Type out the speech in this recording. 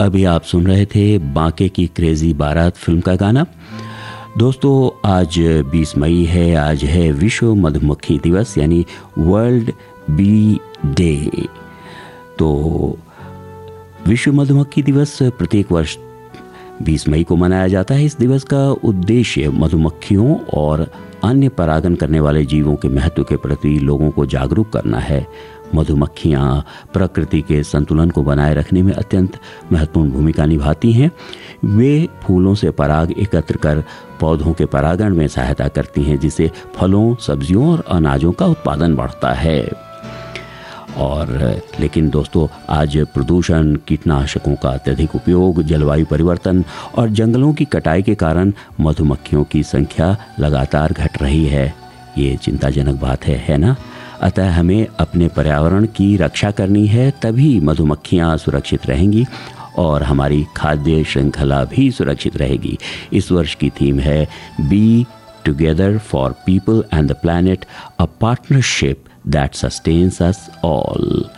अभी आप सुन रहे थे बांके की क्रेजी बारात फिल्म का गाना। दोस्तों, आज 20 मई है। आज है विश्व मधुमक्खी दिवस यानी वर्ल्ड बी डे। तो विश्व मधुमक्खी दिवस प्रत्येक वर्ष 20 मई को मनाया जाता है। इस दिवस का उद्देश्य मधुमक्खियों और अन्य परागन करने वाले जीवों के महत्व के प्रति लोगों को जागरूक करना है। मधुमक्खियाँ प्रकृति के संतुलन को बनाए रखने में अत्यंत महत्वपूर्ण भूमिका निभाती हैं। वे फूलों से पराग एकत्र कर पौधों के परागण में सहायता करती हैं, जिससे फलों, सब्जियों और अनाजों का उत्पादन बढ़ता है। लेकिन दोस्तों, आज प्रदूषण, कीटनाशकों का अत्यधिक उपयोग, जलवायु परिवर्तन और जंगलों की कटाई के कारण मधुमक्खियों की संख्या लगातार घट रही है। ये चिंताजनक बात है ना? अतः हमें अपने पर्यावरण की रक्षा करनी है, तभी मधुमक्खियाँ सुरक्षित रहेंगी और हमारी खाद्य श्रृंखला भी सुरक्षित रहेगी। इस वर्ष की थीम है be together for people and the planet, a partnership that sustains us all।